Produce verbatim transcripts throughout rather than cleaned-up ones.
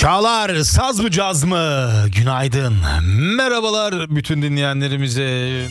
Çağlar saz mı caz mı? Günaydın. Merhabalar bütün dinleyenlerimize.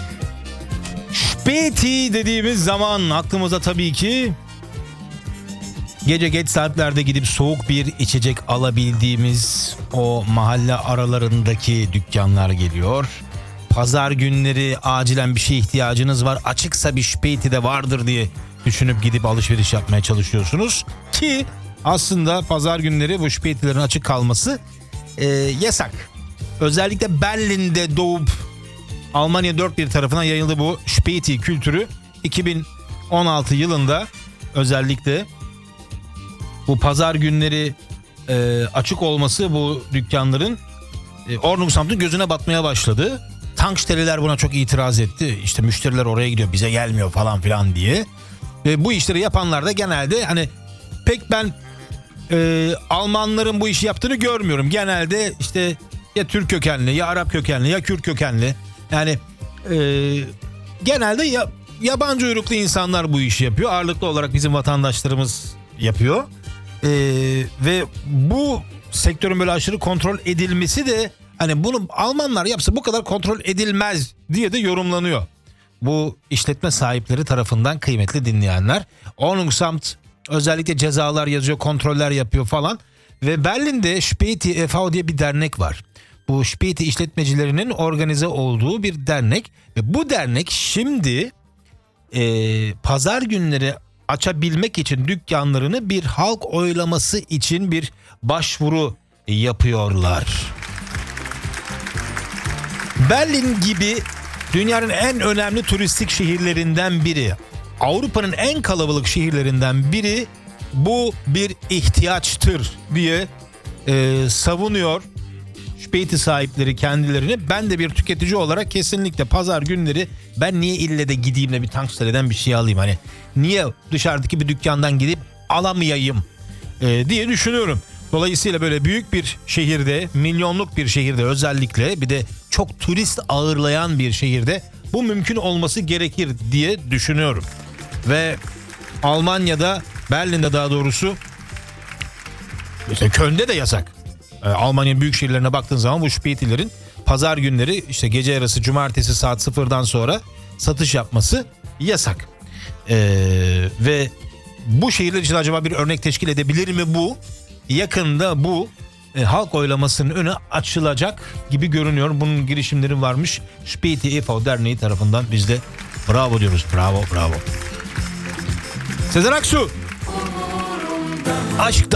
Späti dediğimiz zaman aklımıza tabii ki gece geç saatlerde gidip soğuk bir içecek alabildiğimiz o mahalle aralarındaki dükkanlar geliyor. Pazar günleri acilen bir şeye ihtiyacınız var. Açıksa bir Späti de vardır diye düşünüp gidip alışveriş yapmaya çalışıyorsunuz. Ki aslında pazar günleri bu Späti'lerin açık kalması e, yasak. Özellikle Berlin'de doğup Almanya dört bir tarafına yayıldı bu Späti kültürü. iki bin on altı yılında özellikle bu pazar günleri e, açık olması bu dükkanların e, Ordnungsamt'ın gözüne batmaya başladı. Tanksteliler buna çok itiraz etti. İşte müşteriler oraya gidiyor, bize gelmiyor falan filan diye. Ve bu işleri yapanlar da genelde hani pek ben e, Almanların bu işi yaptığını görmüyorum. Genelde işte ya Türk kökenli, ya Arap kökenli, ya Kürt kökenli. Yani e, genelde ya, yabancı uyruklu insanlar bu işi yapıyor. Ağırlıklı olarak bizim vatandaşlarımız yapıyor. E, ve bu sektörün böyle aşırı kontrol edilmesi de hani bunu Almanlar yapsa bu kadar kontrol edilmez diye de yorumlanıyor. Bu işletme sahipleri tarafından kıymetli dinleyenler. Ordnungsamt özellikle cezalar yazıyor, kontroller yapıyor falan. Ve Berlin'de Späti e V diye bir dernek var. Bu Späti işletmecilerinin organize olduğu bir dernek. Ve bu dernek şimdi e, pazar günleri açabilmek için dükkanlarını bir halk oylaması için bir başvuru yapıyorlar. Berlin gibi dünyanın en önemli turistik şehirlerinden biri, Avrupa'nın en kalabalık şehirlerinden biri bu bir ihtiyaçtır diye e, savunuyor Späti sahipleri kendilerini. Ben de bir tüketici olarak kesinlikle pazar günleri ben niye ille de gideyim de bir Tankstele'den bir şey alayım, hani niye dışarıdaki bir dükkandan gidip alamayayım e, diye düşünüyorum. Dolayısıyla böyle büyük bir şehirde, milyonluk bir şehirde, özellikle bir de çok turist ağırlayan bir şehirde bu mümkün olması gerekir diye düşünüyorum. Ve Almanya'da, Berlin'de daha doğrusu, mesela Köln'de de yasak. Ee, Almanya'nın büyük şehirlerine baktığın zaman bu Späti'lerin pazar günleri işte gece yarısı cumartesi saat sıfırdan sonra satış yapması yasak. Ee, ve bu şehirler için acaba bir örnek teşkil edebilir mi bu? Yakında bu e, halk oylamasının önü açılacak gibi görünüyor. Bunun girişimleri varmış. Späti e V Derneği tarafından biz de bravo diyoruz. Bravo, bravo. Sezen Aksu. Aşk